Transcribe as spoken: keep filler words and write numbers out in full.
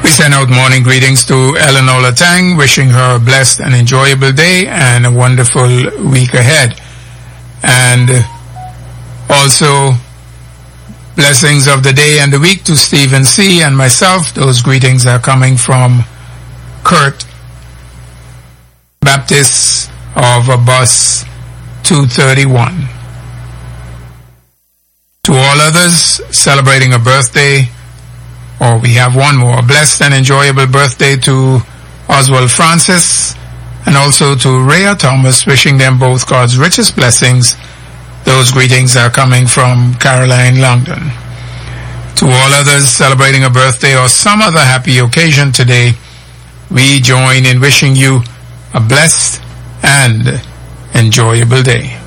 Send out morning greetings to Eleanor Latang, wishing her a blessed and enjoyable day and a wonderful week ahead. And also blessings of the day and the week to Stephen C. and myself. Those greetings are coming from Kurt Baptist of bus two thirty-one. To all others celebrating a birthday, or we have one more, a blessed and enjoyable birthday to Oswald Francis and also to Rhea Thomas, wishing them both God's richest blessings. Those greetings are coming from Caroline Longdon. To all others celebrating a birthday or some other happy occasion today, we join in wishing you a blessed and enjoyable day.